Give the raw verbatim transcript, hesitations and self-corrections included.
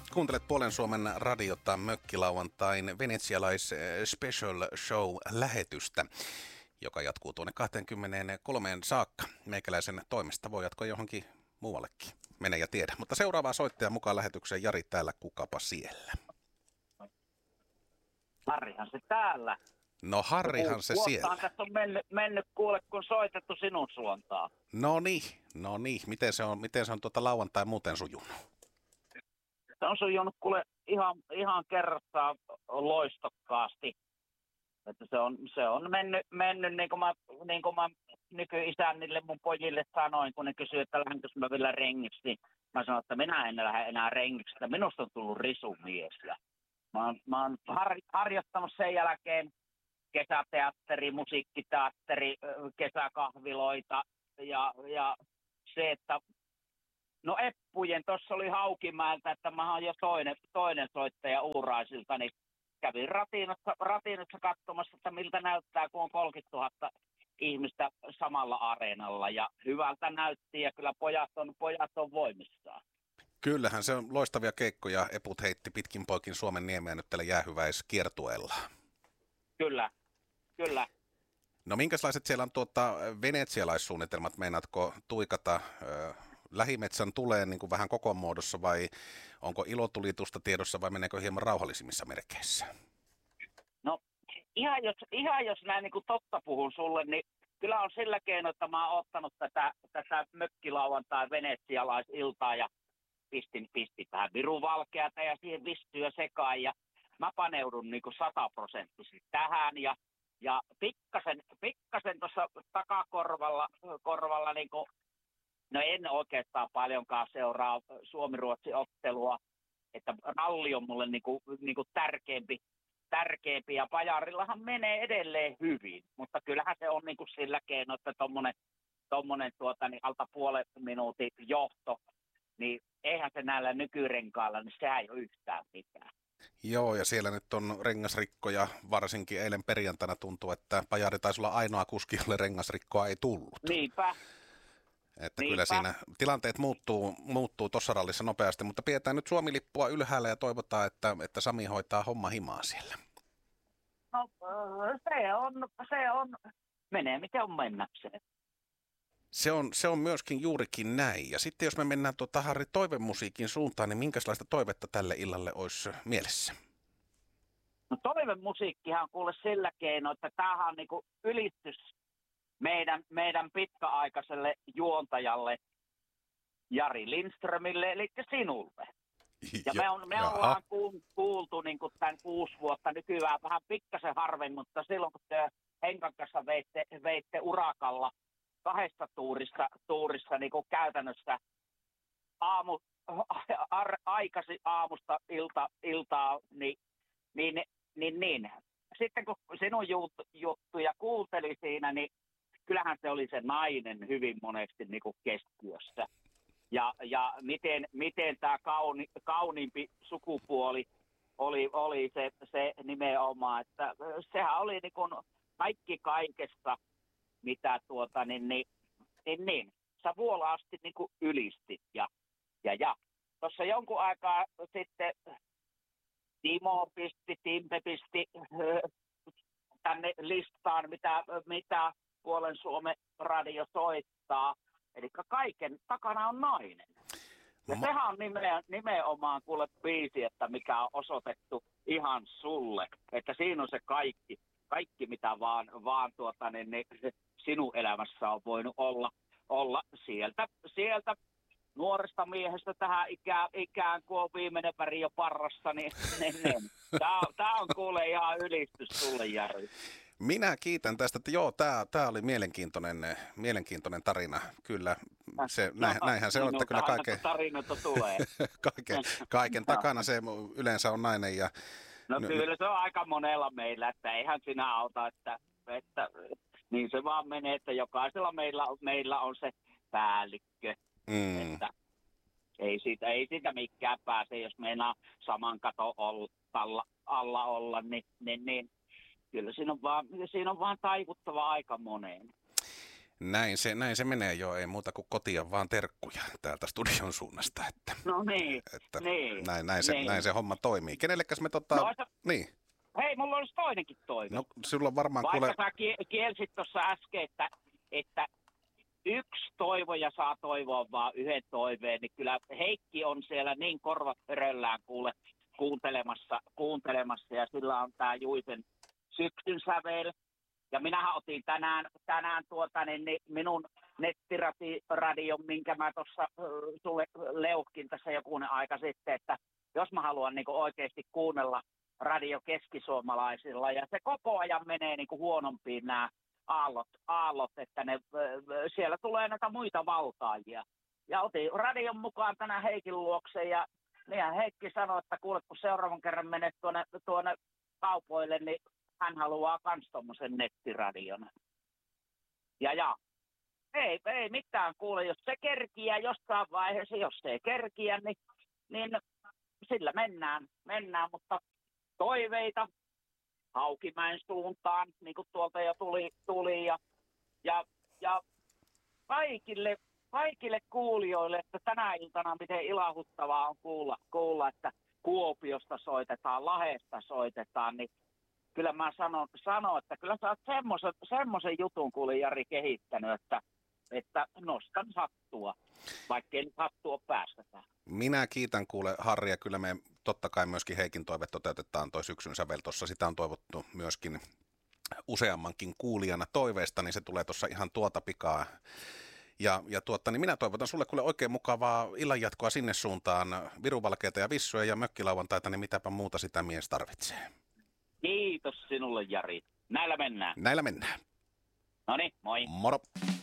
Kuuntelet Puolen Suomen radiota mökkilauantain venetsialais special show lähetystä, joka jatkuu tuonne kaksikymmentäkolme saakka. Meikäläisen toimesta voi jatkoa johonkin muuallekin. Mene ja tiedä. Mutta seuraavaa soittaja mukaan lähetykseen. Jari täällä, kukapa siellä? Harrihan se täällä. No Harrihan se siellä. Tässä on mennyt, mennyt kuule, kun soitettu sinun suuntaan. No niin, no niin. Miten se on, miten se on tuota lauantai muuten sujunut? Se on sujunut kuule ihan, ihan kerrassaan loistokkaasti. Että se on, se on mennyt, mennyt niin kuin mä, niin kuin mä nykyisännille mun pojille sanoin, kun ne kysyivät, että lähdenkö mä vielä rengiksi, niin mä sanoin, että minä en lähde enää rengiksi, että minusta on tullut risumies. Ja mä oon, mä oon har, harjoittanut sen jälkeen kesäteatteri, musiikkiteatteri, kesäkahviloita ja, ja se, että no Eppujen, tuossa oli Haukimäeltä, että mä oon jo toinen, toinen soittaja Uuraisilta, niin kävin Ratinassa, Ratinassa katsomassa, että miltä näyttää, kun on kolmekymmentätuhatta ihmistä samalla areenalla. Ja hyvältä näytti, ja kyllä pojat on, pojat on voimissaan. Kyllähän se on loistavia keikkoja. Eput heitti pitkin poikin Suomen niemeä nyt tällä jäähyväiskiertueella. Kyllä, kyllä. No minkälaiset siellä on tuota venetsialaissuunnitelmat? Meinaatko tuikata ö, lähimetsän tuleen niin kuin vähän koko muodossa vai onko ilotulitusta tiedossa vai meneekö hieman rauhallisimmissa merkeissä? No ihan jos, ihan jos näin niin kuin totta puhun sulle, niin kyllä on sillä keino, että mä oon ottanut tätä, tätä mökkilauantai venetsialaisiltaa ja pistin, pistin vähän viruvalkeata ja siihen vistyä sekaan ja mä paneudun niin kuin sataprosenttisesti tähän ja Ja pikkasen, pikkasen tuossa takakorvalla, korvalla niin kuin, no en oikeastaan paljonkaan seuraa Suomi-Ruotsi-ottelua, että ralli on mulle niin kuin, niin kuin tärkeämpi, tärkeämpi ja Pajarillahan menee edelleen hyvin, mutta kyllähän se on niin kuin sillä keino, että tommonen, tommonen tuota, niin alta puolen minuutin johto, niin eihän se näillä nykyrenkailla, niin sehän ei ole yhtään mitään. Joo, ja siellä nyt on rengasrikkoja, varsinkin eilen perjantaina tuntuu, että Pajari taisi olla ainoa kuski, jolle rengasrikkoa ei tullut. Niinpä. Että Niinpä. Kyllä siinä tilanteet muuttuu, muuttuu tuossa rallissa nopeasti, mutta pidetään nyt Suomi-lippua ylhäällä ja toivotaan, että, että Sami hoitaa homma himaa siellä. No se on, se on, menee miten on mennäkseen. Se on, se on myöskin juurikin näin. Ja sitten jos me mennään tuota Harri toivemusiikin suuntaan, niin minkälaista toivetta tälle illalle olisi mielessä? No toivemusiikkihan on kuule sillä keino, että tämähän on niinku ylistys meidän, meidän pitkäaikaiselle juontajalle Jari Lindströmille, eli sinulle. Ja me, on, me ollaan kuultu niin kuin tämän kuusi vuotta nykyään vähän pikkasen harvemmin, mutta silloin kun te Henkan kanssa veitte, veitte urakalla kahdesta tuurissa, tuurissa niin kuin käytännössä aamu, ar, aikasi aamusta ilta, iltaa, niin, niin, niin, niin. Sitten kun sinun juttuja kuunteli siinä, niin kyllähän se oli se nainen hyvin monesti niin kuin keskiössä. Ja, ja miten, miten tämä kauni, kauniimpi sukupuoli oli, oli se, se nimenomaan, että sehän oli niin kuin kaikki kaikesta, mitä tuota, niin, niin, niin, niin. Sä vuolaasti niin kuin ylistit. Ja, ja, ja. Tuossa jonkun aikaa sitten Timo pisti, Timpe pisti tänne listaan, mitä, mitä Puolen Suomen radio soittaa. Eli kaiken takana on nainen. Ja Ma- sehän on nime- nimenomaan kuule biisi, että mikä on osoitettu ihan sulle. Että siinä on se kaikki, kaikki mitä vaan, vaan tuota, niin, niin, sinun elämässä on voinut olla, olla sieltä, sieltä nuoresta miehestä tähän ikään, ikään kuin on viimeinen väri jo parrassa. Niin, niin, niin. Tämä, tämä on kuule ihan ylistys sulle, Jari. Minä kiitän tästä, että joo, tämä, tämä oli mielenkiintoinen, mielenkiintoinen tarina. Kyllä, se, näin, näinhän se on, että kyllä kaiken, tulee. kaiken, kaiken takana se yleensä on nainen. Ja, no kyllä se on aika monella meillä, että eihän sinä auta, että, että niin se vaan menee, että jokaisella meillä, meillä on se päällikkö. Mm. Että ei siitä, ei siitä mikään pääse, jos meinaa saman katon alla, alla olla, niin, niin, niin kyllä siinä on vaan, siinä on vaan taikuttava aika moneen. Näin se, näin se menee jo, ei muuta kuin kotia vaan terkkuja täältä studion suunnasta. Että, No niin, että niin, näin, näin, se, niin. näin se homma toimii. Kenellekäs me tota... No, se, niin. hei, mulla olisi toinenkin toive. No silloin varmaan Vaikka kuule... sä kie- kielsit tuossa äsken, että, että yksi toivoja saa toivoa vaan yhden toiveen, niin kyllä Heikki on siellä niin korvat pöröllään kuule kuuntelemassa, kuuntelemassa ja sillä on tää Juisen syksyn sävel. Ja minähän otin tänään, tänään tuota, niin, niin minun nettiradion, minkä mä tuossa sulle leuhkin tässä jokunen aika sitten, että jos mä haluan niin oikeasti kuunnella radio keskisuomalaisilla, ja se koko ajan menee niin huonompiin nämä aallot, aallot, että ne, siellä tulee näitä muita valtaajia. Ja otin radion mukaan tänään Heikin luokse, ja niin Heikki sanoi, että kuule, kun seuraavan kerran menet tuonne, tuonne kaupoille, niin hän haluaa kans tommosen nettiradion. Ja ja, ei, ei mitään kuule, jos se kerkiää jossain vaiheessa, jos se ei kerkiä, niin, niin sillä mennään, mennään, mutta toiveita Haukimäen suuntaan, niin kuin tuolta jo tuli, tuli ja, ja, ja kaikille, kaikille kuulijoille, että tänä iltana miten ilahuttavaa on kuulla, kuulla, että Kuopiosta soitetaan, Lahdesta soitetaan, niin kyllä mä sanon, sanon että kyllä sä oot semmoisen, semmoisen jutun kuule Jari kehittänyt, että, että nostan hattua, vaikkei nyt hattua päästetään. Minä kiitän kuule Harri, ja kyllä me totta kai myöskin Heikin toive toteutetaan toi syksyn sävel tuossa. Sitä on toivottu myöskin useammankin kuulijana toiveesta, niin se tulee tuossa ihan tuota pikaa. Ja, ja tuotta, niin minä toivotan sulle kuule oikein mukavaa illanjatkoa sinne suuntaan, viruvalkeita ja vissuja ja mökkilauantaita, niin mitäpä muuta sitä mies tarvitsee. Kiitos sinulle Jari. Näillä mennään. Näillä mennään. Noniin, moi. Moro.